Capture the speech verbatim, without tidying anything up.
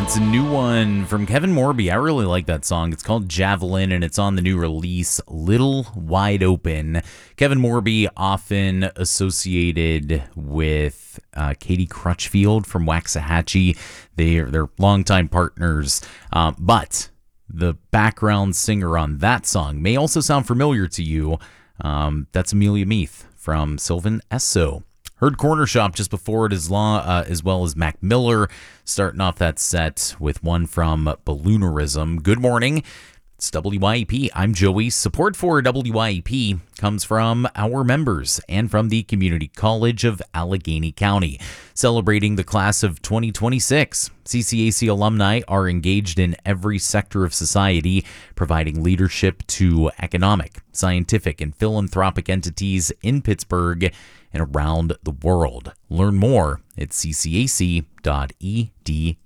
It's a new one from Kevin Morby. I really like that song. It's called Javelin, and it's on the new release, Little Wide Open. Kevin Morby, often associated with uh, Katie Crutchfield from Waxahachie. They're, they're longtime partners, uh, but the background singer on that song may also sound familiar to you. Um, that's Amelia Meath from Sylvan Esso. Heard Corner Shop just before it, as, long, uh, as well as Mac Miller, starting off that set with one from Balloonerism. Good morning. It's W I E P. I'm Joey. Support for W I E P comes from our members and from the Community College of Allegheny County. Celebrating the class of twenty twenty-six, C C A C alumni are engaged in every sector of society, providing leadership to economic, scientific, and philanthropic entities in Pittsburgh and around the world. Learn more at c c a c dot e d